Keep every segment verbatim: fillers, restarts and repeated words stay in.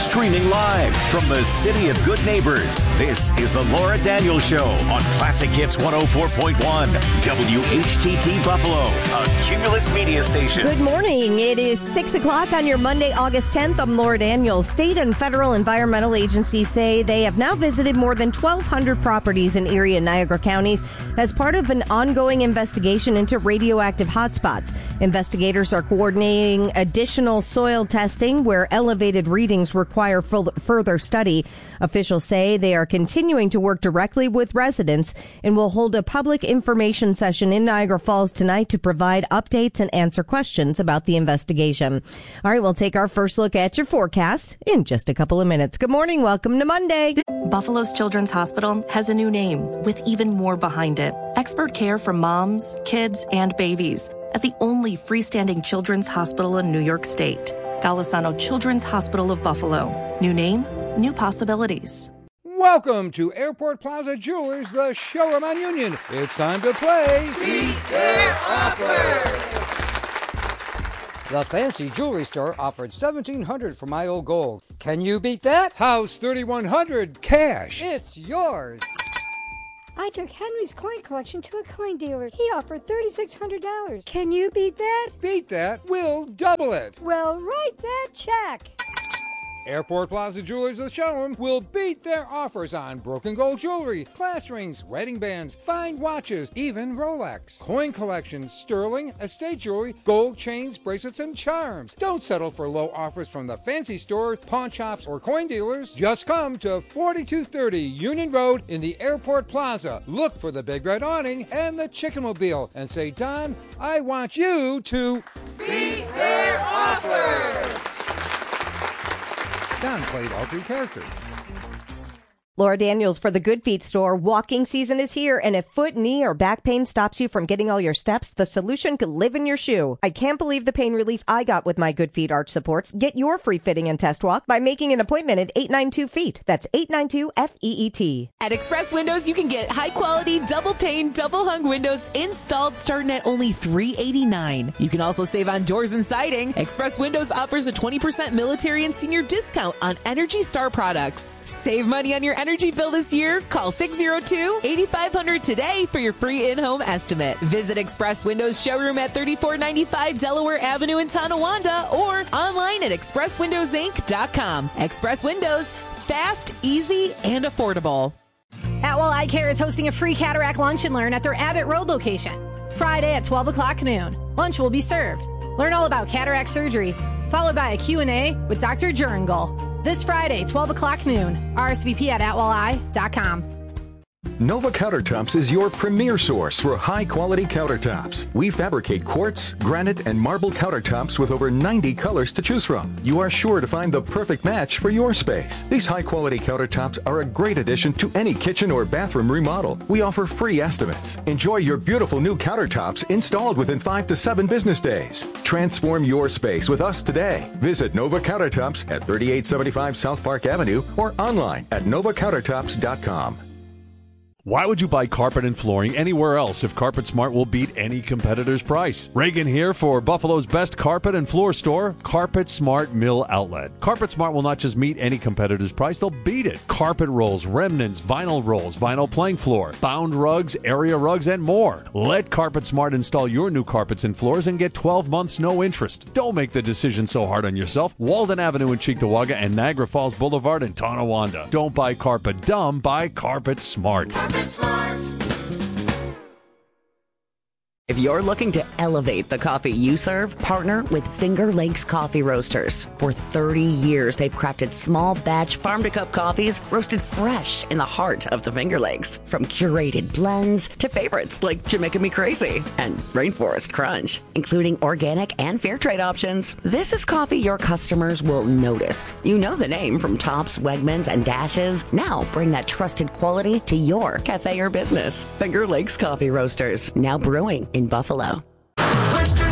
Streaming live from the City of Good Neighbors, this is the Laura Daniels Show on Classic Hits one oh four point one, W H T T Buffalo, a Cumulus media station. Good morning. It is six o'clock on your Monday, August tenth. I'm Laura Daniels. State and federal environmental agencies say they have now visited more than twelve hundred properties in Erie and Niagara counties as part of an ongoing investigation into radioactive hotspots. Investigators are coordinating additional soil testing where elevated readings require further study. Officials say they are continuing to work directly with residents and will hold a public information session in Niagara Falls tonight to provide updates and answer questions about the investigation. All right, we'll take our first look at your forecast in just a couple of minutes. Good morning. Welcome to Monday. Buffalo's Children's Hospital has a new name with even more behind it. Expert care for moms, kids, and babies at the only freestanding children's hospital in New York State. Golisano Children's Hospital of Buffalo. New name, new possibilities. Welcome to Airport Plaza Jewelers, the showroom on Union. It's time to play Beat Their Offer! The fancy jewelry store offered seventeen hundred dollars for my old gold. Can you beat that? House thirty-one hundred cash. It's yours. I took Henry's coin collection to a coin dealer. He offered thirty-six hundred dollars. Can you beat that? Beat that, we'll double it. Well, write that check. Airport Plaza Jewelers, the showroom, will beat their offers on broken gold jewelry, class rings, wedding bands, fine watches, even Rolex. Coin collections, sterling, estate jewelry, gold chains, bracelets, and charms. Don't settle for low offers from the fancy store, pawn shops, or coin dealers. Just come to forty-two thirty Union Road in the Airport Plaza. Look for the big red awning and the Chickenmobile and say, Don, I want you to beat their offer! Don played all three characters. Laura Daniels for the Good Feet store. Walking season is here, and if foot, knee, or back pain stops you from getting all your steps, the solution could live in your shoe. I can't believe the pain relief I got with my Good Feet arch supports. Get your free fitting and test walk by making an appointment at eight nine two feet. That's eight nine two F E E T. At Express Windows, you can get high-quality, double-pane, double-hung windows installed starting at only three eighty-nine. You can also save on doors and siding. Express Windows offers a twenty percent military and senior discount on Energy Star products. Save money on your energy Energy bill this year? Call six oh two, eight five hundred today for your free in-home estimate. Visit Express Windows showroom at thirty-four ninety-five Delaware Avenue in Tonawanda or online at express windows inc dot com. Express Windows, fast, easy, and affordable. Atwell Eye Care is hosting a free cataract lunch and learn at their Abbott Road location. Friday at twelve o'clock noon. Lunch will be served. Learn all about cataract surgery, followed by a Q and A with Doctor Jurengal. This Friday, twelve o'clock noon. R S V P at atwell eye dot com. Nova Countertops is your premier source for high-quality countertops. We fabricate quartz, granite, and marble countertops with over ninety colors to choose from. You are sure to find the perfect match for your space. These high-quality countertops are a great addition to any kitchen or bathroom remodel. We offer free estimates. Enjoy your beautiful new countertops installed within five to seven business days. Transform your space with us today. Visit Nova Countertops at thirty-eight seventy-five South Park Avenue or online at nova countertops dot com. Why would you buy carpet and flooring anywhere else if Carpet Smart will beat any competitor's price? Reagan here for Buffalo's best carpet and floor store, Carpet Smart Mill Outlet. Carpet Smart will not just meet any competitor's price, they'll beat it. Carpet rolls, remnants, vinyl rolls, vinyl plank floor, bound rugs, area rugs, and more. Let Carpet Smart install your new carpets and floors and get twelve months no interest. Don't make the decision so hard on yourself. Walden Avenue in Cheektowaga and Niagara Falls Boulevard in Tonawanda. Don't buy carpet dumb, buy Carpet Smart. If you're looking to elevate the coffee you serve, partner with Finger Lakes Coffee Roasters. For thirty years, they've crafted small batch farm-to-cup coffees roasted fresh in the heart of the Finger Lakes. From curated blends to favorites like Jamaica Me Crazy and Rainforest Crunch, including organic and fair trade options. This is coffee your customers will notice. You know the name from Tops, Wegmans, and Dashes. Now bring that trusted quality to your cafe or business. Finger Lakes Coffee Roasters, now brewing in Buffalo. Well,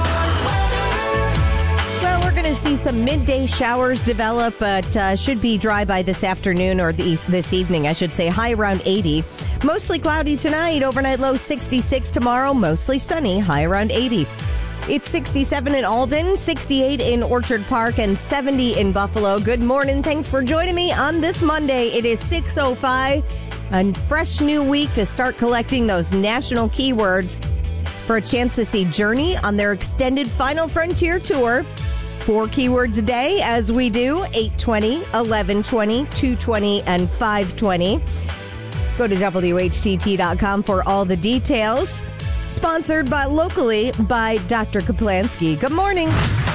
we're going to see some midday showers develop, but uh, should be dry by this afternoon or the, this evening, I should say. High around eighty. Mostly cloudy tonight. Overnight low sixty-six tomorrow. Mostly sunny. High around eighty. It's sixty-seven in Alden, sixty-eight in Orchard Park, and seventy in Buffalo. Good morning. Thanks for joining me on this Monday. It is six oh five, a fresh new week to start collecting those national keywords for a chance to see Journey on their extended Final Frontier tour. Four keywords a day as we do, eight twenty, eleven twenty, two twenty, and five twenty. Go to W H T T dot com for all the details. Sponsored by locally by Doctor Kaplansky. Good morning.